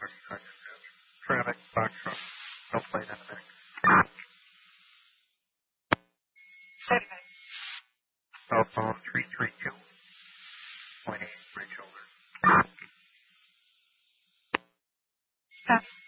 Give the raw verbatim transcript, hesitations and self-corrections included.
Traffic, Foxtrot, no plate in the back. Cell phone three three two point eight, right shoulder.